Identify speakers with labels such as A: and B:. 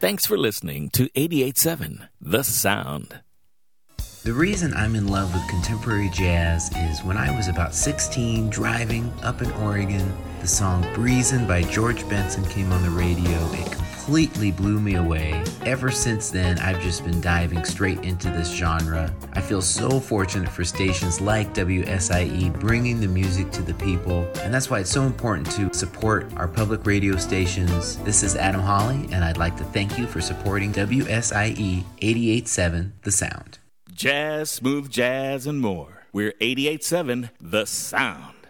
A: Thanks for listening to 88.7 The Sound.
B: The reason I'm in love with contemporary jazz is when I was about 16, driving up in Oregon, the song Breezin' by George Benson came on the radio. It completely blew me away. Ever since then, I've just been diving straight into this genre. I feel so fortunate for stations like WSIE bringing the music to the people, and that's why it's so important to support our public radio stations. This is Adam Hawley, and I'd like to thank you for supporting WSIE 88.7 The Sound.
A: Jazz, smooth jazz, and more. We're 88.7 The Sound.